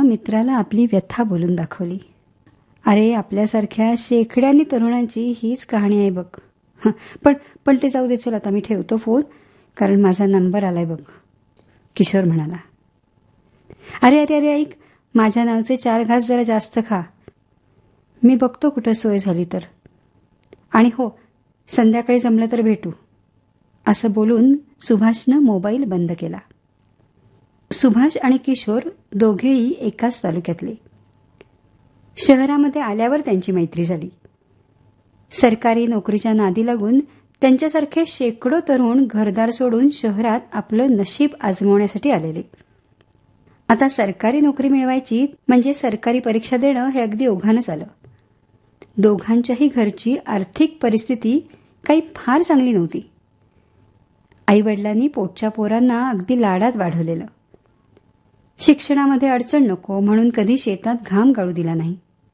मित्राला आपली व्यथा बोलून दाखवली. अरे, आपल्यासारख्या शेकड्यांनी तरुणांची हीच कहाणी आहे बघ. पण ते जाऊ दे, चल आता मी ठेवतो फोन, कारण माझा नंबर आलाय बघ, किशोर म्हणाला. अरे अरे अरे ऐक, माझ्या नावचे 4 घास जरा जास्त खा. मी बघतो कुठं सोय झाली तर. आणि हो, संध्याकाळी जमलं तर भेटू. असं बोलून सुभाषनं मोबाईल बंद केला. सुभाष आणि किशोर दोघेही एकाच तालुक्यातले. शहरामध्ये आल्यावर त्यांची मैत्री झाली. सरकारी नोकरीच्या नादी लागून त्यांच्यासारखे शेकडो तरुण घरदार सोडून शहरात आपलं नशीब आजमावण्यासाठी आलेले. आता सरकारी नोकरी मिळवायची म्हणजे सरकारी परीक्षा देणं हे अगदी ओघानंच आलं. दोघांच्याही घरची आर्थिक परिस्थिती काही फार चांगली नव्हती. आईवडिलांनी पोटच्या पोरांना अगदी लाडात वाढवलेलं. शिक्षणामध्ये अडचण नको म्हणून कधी शेतात घाम गाळू दिला नाही.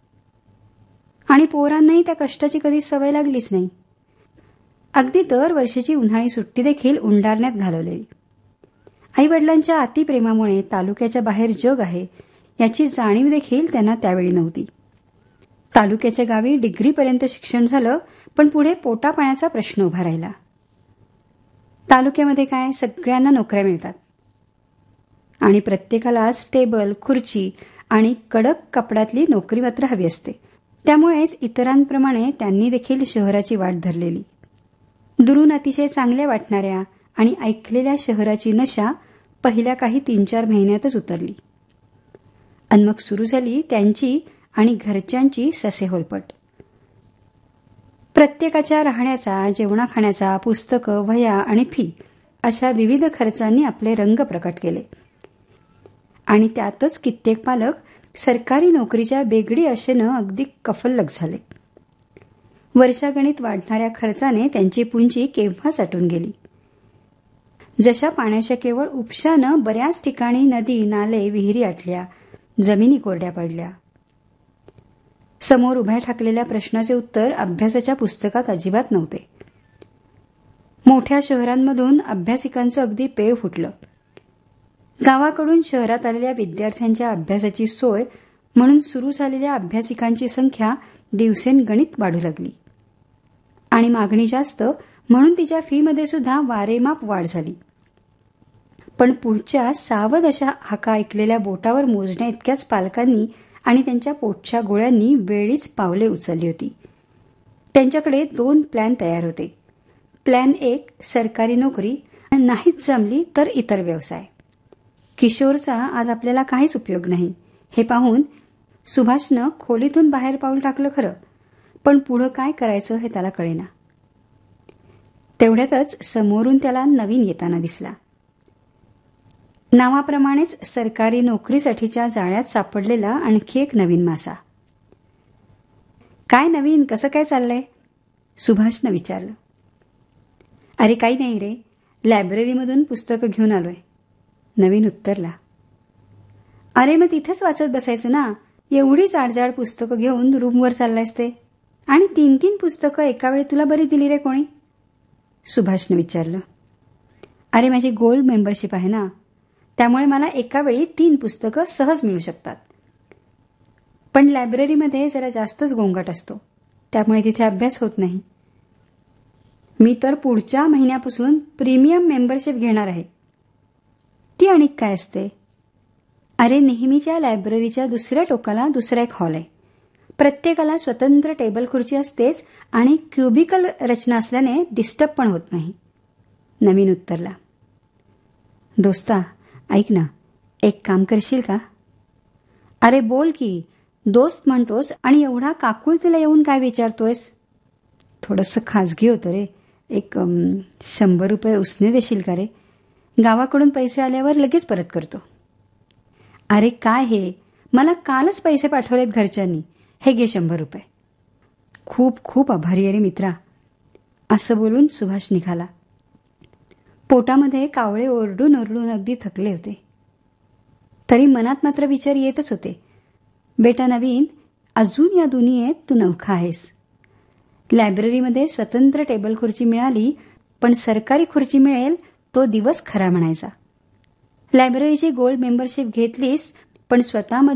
आणि पोरांनाही त्या कष्टाची कधी सवय लागलीच नाही. अगदी दरवर्षीची उन्हाळी सुट्टी देखील उंडारण्यात घालवलेली. आईवडिलांच्या अतिप्रेमामुळे तालुक्याच्या बाहेर जग आहे याची जाणीव देखील त्यांना त्यावेळी नव्हती. तालुक्याच्या गावी डिग्रीपर्यंत शिक्षण झालं, पण पुढे पोटापाण्याचा प्रश्न उभा राहिला. तालुक्यामध्ये काय, सगळ्यांना नोकऱ्या मिळतात आणि प्रत्येकालाच टेबल, खुर्ची आणि कडक कपड्यातली नोकरी मात्र हवी असते. त्यामुळेच इतरांप्रमाणे त्यांनी देखील शहराची वाट धरलेली. दुरून अतिशय चांगल्या वाटणाऱ्या आणि ऐकलेल्या शहराची नशा पहिल्या काही 3-4 महिन्यातच उतरली. आणि मग सुरू झाली त्यांची आणि घरच्यांची ससेहोलपट. प्रत्येकाच्या राहण्याचा, जेवणाखाण्याचा, पुस्तकं, वह्या आणि फी अशा विविध खर्चांनी आपले रंग प्रकट केले. आणि त्यातच कित्येक पालक सरकारी नोकरीच्या बेगडी आशेनं अगदी कफल्लक झाले. वर्षागणित वाढणाऱ्या खर्चाने त्यांची पुंजी केव्हाच आटून गेली. जशा पाण्याच्या केवळ उपशानं बऱ्याच ठिकाणी नदी, नाले, विहिरी आटल्या, जमिनी कोरड्या पडल्या. समोर उभ्या ठाकलेल्या प्रश्नाचे उत्तर अभ्यासाच्या पुस्तकात अजिबात नव्हते. मोठ्या शहरांमधून अभ्यासिकांचं अगदी पेव फुटलं. गावाकडून शहरात आलेल्या विद्यार्थ्यांच्या अभ्यासाची सोय म्हणून सुरू झालेल्या अभ्यासिकांची संख्या दिवसेंगणित वाढू लागली. आणि मागणी जास्त म्हणून तिच्या फीमध्ये सुद्धा वारेमाप वाढ झाली. पण पुढच्या सावध अशा हाका ऐकलेल्या बोटावर मोजण्या इतक्याच पालकांनी आणि त्यांच्या पोटच्या गोळ्यांनी वेळीच पावले उचलली होती. त्यांच्याकडे 2 प्लॅन तयार होते. प्लॅन 1 सरकारी नोकरी, नाहीच जमली तर इतर व्यवसाय. किशोरचा आज आपल्याला काहीच उपयोग नाही हे पाहून सुभाषनं खोलीतून बाहेर पाऊल टाकलं खरं, पण पुढं काय करायचं हे त्याला कळेना. तेवढ्यातच समोरून त्याला नवीन येताना दिसला. नावाप्रमाणेच सरकारी नोकरीसाठीच्या जाळ्यात सापडलेला आणखी एक नवीन मासा. काय नवीन, कसं काय चाललंय? सुभाषनं विचारलं. अरे काही नाही रे, लायब्ररीमधून पुस्तकं घेऊन आलोय, नवीन उत्तरला. अरे मग तिथेच वाचत बसायचं ना, एवढी जाडजाड पुस्तकं घेऊन रूमवर चाललायस ते. आणि 3-3 पुस्तकं एका वेळी तुला बरी दिली रे कोणी? सुभाषनं विचारलं. अरे माझी गोल्ड मेंबरशिप आहे ना, त्यामुळे मला एका वेळी 3 पुस्तकं सहज मिळू शकतात. पण लायब्ररीमध्ये जरा जास्तच गोंगाट असतो, त्यामुळे तिथे अभ्यास होत नाही. मी तर पुढच्या महिन्यापासून प्रीमियम मेंबरशिप घेणार आहे. ती आणि काय असते? अरे नेहमीच्या लायब्ररीच्या दुसऱ्या टोकाला दुसरा एक हॉल आहे. प्रत्येकाला स्वतंत्र टेबल खुर्ची असतेच आणि क्युबिकल रचना असल्याने डिस्टर्ब पण होत नाही, नवीन उत्तरला. दोस्ता ऐक ना, एक काम करशील का? अरे बोल की, दोस्त म्हणतोस आणि एवढा काकुळतीला येऊन काय विचारतोयस? थोडंसं खाजगी होतं रे, एक 100 रुपये उसने देशील का रे? गावाकडून पैसे आल्यावर लगेच परत करतो. अरे काय हे, मला कालच पैसे पाठवलेत घरच्यांनी, हे घे 100 रुपये. खूप खूप आभारी आहे रे मित्रा, असं बोलून सुभाष निघाला. पोटामध्ये कावळे ओरडून ओरडून अगदी थकले होते. तरी मनात मात्र विचार येतच होते, बेटा नवीन, अजून या दुनियेत तू नवखा आहेस. लायब्ररीमध्ये स्वतंत्र टेबल खुर्ची मिळाली, पण सरकारी खुर्ची मिळेल तो दिवस खरा म्हणायचा. लायब्ररीची गोल्ड मेंबरशिप घेतलीस, पण स्वतः